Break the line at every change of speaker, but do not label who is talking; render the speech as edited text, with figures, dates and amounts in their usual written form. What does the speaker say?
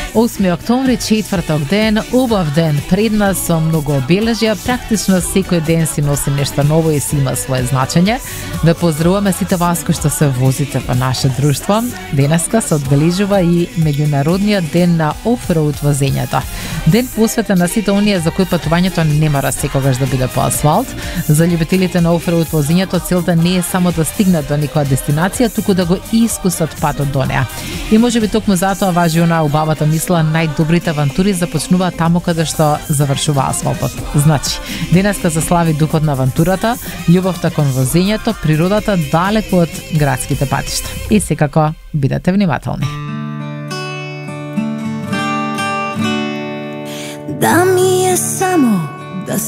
8 октомври, четврток ден, убав ден пред нас со многу обележја. Практично секој ден си носи нешто ново и си има свое значење. Да поздравуваме сите вас кои што се возите во наше друштво. Денеска се одбележува и меѓународниот ден на офроуд возењето. Ден посветен на сите оние за кои патувањето не мора секогаш да биде по асфалт. За љубителите на офроуд возењето целта не е само да стигнат до некоја дестинација, туку да го искусат патот до неа. И можеби токму затоа важи она убавата мисла, најдобрите авантури започнуваат таму каде што завршува асфалтот. Значи, денеска се слави духот на авантурата, љубовта кон возењето, природата далеку од градските патишта. И секако бидете внимателни.
Да ми е само